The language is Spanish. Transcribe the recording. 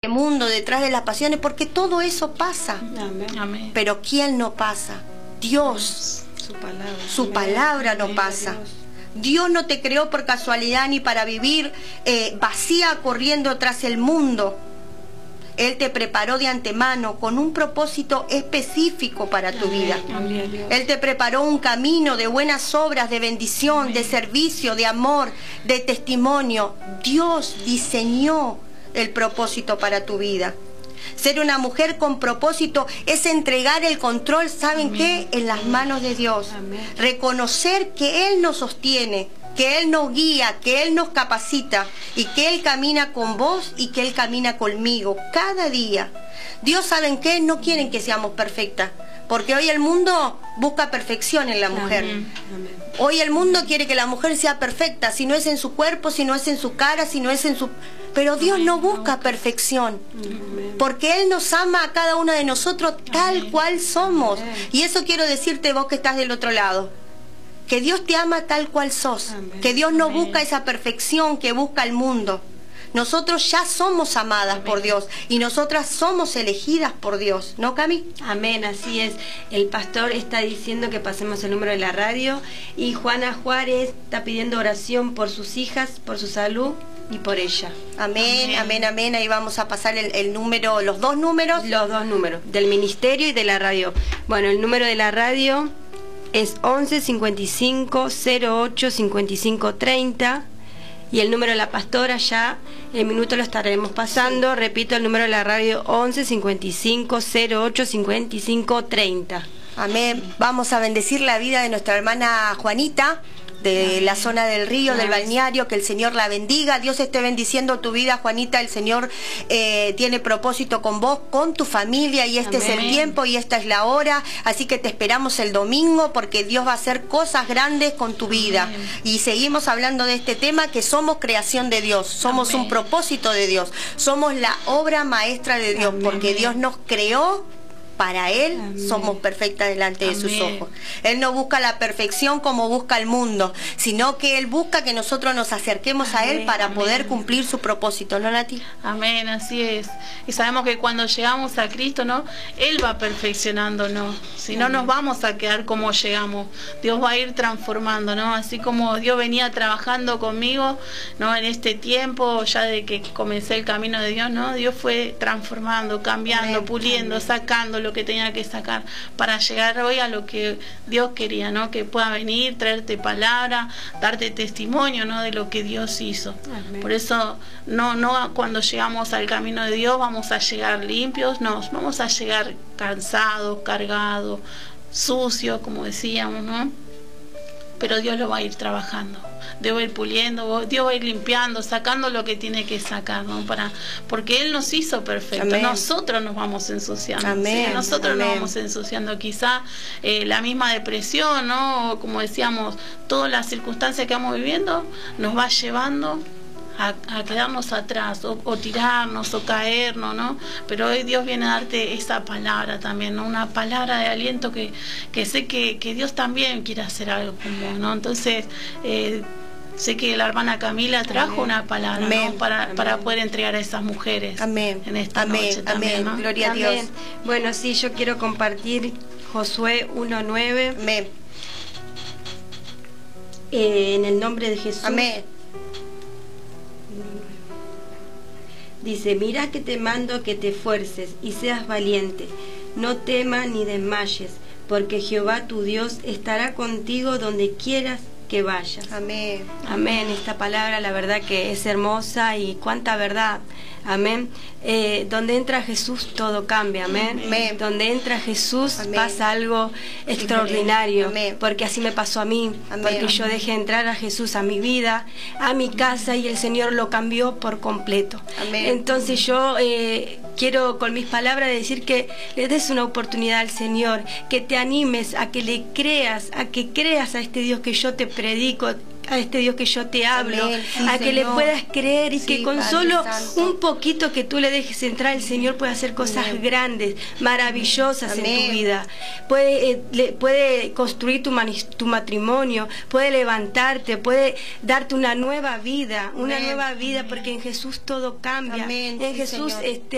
mundo, detrás de las pasiones, porque todo eso pasa. Amén. Amén. Pero ¿quién no pasa? Dios. Su palabra no pasa. Dios no te creó por casualidad ni para vivir vacía corriendo tras el mundo. Él te preparó de antemano con un propósito específico para tu vida. Él te preparó un camino de buenas obras, de bendición, de servicio, de amor, de testimonio. Dios diseñó el propósito para tu vida. Ser una mujer con propósito es entregar el control, ¿saben qué? En las manos de Dios. Reconocer que Él nos sostiene, que Él nos guía, que Él nos capacita y que Él camina con vos y que Él camina conmigo cada día. Dios, ¿saben qué? No quieren que seamos perfectas, porque hoy el mundo busca perfección en la mujer. Hoy el mundo quiere que la mujer sea perfecta, si no es en su cuerpo, si no es en su cara, si no es en su... Pero Dios no busca perfección, porque Él nos ama a cada uno de nosotros tal cual somos. Y eso quiero decirte vos que estás del otro lado, que Dios te ama tal cual sos, que Dios no busca esa perfección que busca el mundo. Nosotros ya somos amadas por Dios y nosotras somos elegidas por Dios, ¿no, Cami? Amén, así es. El pastor está diciendo que pasemos el número de la radio y Juana Juárez está pidiendo oración por sus hijas, por su salud y por ella. Amén, amén, amén. Ahí vamos a pasar el número, los dos números. Los dos números, del ministerio y de la radio. Bueno, el número de la radio es 11 55 08 55 30 y el número de la pastora ya en minutos lo estaremos pasando. Repito, el número de la radio 11 55 08 55 30. Amén. Vamos a bendecir la vida de nuestra hermana Juanita, de la zona del río, del balneario. Que el Señor la bendiga. Dios esté bendiciendo tu vida, Juanita. El Señor tiene propósito con vos, con tu familia, y este es el tiempo y esta es la hora. Así que te esperamos el domingo, porque Dios va a hacer cosas grandes con tu vida. Y seguimos hablando de este tema, que somos creación de Dios, somos un propósito de Dios, somos la obra maestra de Dios, porque Dios nos creó para Él. Somos perfectas delante de sus ojos. Él no busca la perfección como busca el mundo, sino que Él busca que nosotros nos acerquemos a Él para poder cumplir su propósito, ¿no, Nati? Amén, así es. Y sabemos que cuando llegamos a Cristo, ¿no? Él va perfeccionándonos. Si no, nos vamos a quedar como llegamos. Dios va a ir transformando, ¿no? Así como Dios venía trabajando conmigo, ¿no? En este tiempo, ya de que comencé el camino de Dios, ¿no? Dios fue transformando, cambiando, puliendo, sacando lo que tenía que sacar para llegar hoy a lo que Dios quería, ¿no? Que pueda venir, traerte palabra, darte testimonio, ¿no? De lo que Dios hizo. Por eso no cuando llegamos al camino de Dios vamos a llegar limpios, no, vamos a llegar cansados, cargados, sucios, como decíamos, ¿no? Pero Dios lo va a ir trabajando, Dios va a ir puliendo, Dios va a ir limpiando, sacando lo que tiene que sacar, ¿no? Porque Él nos hizo perfectos. Nosotros nos vamos ensuciando. ¿Sí? Nosotros nos vamos ensuciando. Quizá la misma depresión, ¿no? Como decíamos, todas las circunstancias que vamos viviendo nos va llevando a quedarnos atrás, o tirarnos, o caernos, ¿no? Pero hoy Dios viene a darte esa palabra también, ¿no? Una palabra de aliento que sé que Dios también quiere hacer algo con vos, ¿no? Entonces, sé que la hermana Camila trajo una palabra, ¿no? para poder entregar a esas mujeres en esta noche también, ¿no? Gloria a Dios. Bueno, sí, yo quiero compartir Josué 1:9. En el nombre de Jesús. Amén. Dice: mira que te mando que te esfuerces y seas valiente, no temas ni desmayes, porque Jehová tu Dios estará contigo donde quieras que vayas. Amén. Amén. Esta palabra, la verdad que es hermosa, y cuánta verdad. Amén. Donde entra Jesús todo cambia. Amén. Amén. Donde entra Jesús pasa algo extraordinario. Amén. Porque así me pasó a mí. Amén. Porque yo dejé entrar a Jesús a mi vida, a mi casa, y el Señor lo cambió por completo. Amén. Entonces yo quiero con mis palabras decir que le des una oportunidad al Señor, que te animes a que le creas, a que creas a este Dios que yo te predico, a este Dios que yo te hablo, a que le puedas creer, y que con solo un poquito que tú le dejes entrar, el Señor puede hacer cosas grandes, maravillosas en tu vida. Puede construir tu matrimonio, puede levantarte, puede darte una nueva vida, porque en Jesús todo cambia. En Jesús